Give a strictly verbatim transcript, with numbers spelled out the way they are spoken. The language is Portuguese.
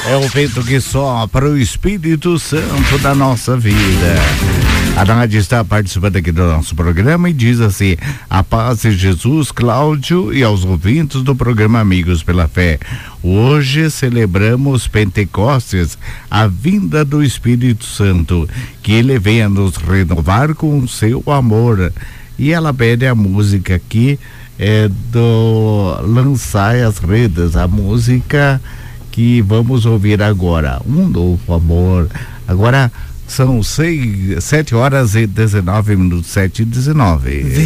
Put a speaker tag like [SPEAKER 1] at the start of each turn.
[SPEAKER 1] É o vento que sopra o Espírito Santo da nossa vida. A Nádia está participando aqui do nosso programa e diz assim: a paz de Jesus, Cláudio, e aos ouvintes do programa Amigos pela Fé. Hoje celebramos Pentecostes, a vinda do Espírito Santo, que ele venha nos renovar com o seu amor. E ela pede a música aqui é do Lançai as Redes, a música que vamos ouvir agora, Um Novo Amor. Agora são seis, sete horas e dezenove minutos, sete e dezenove.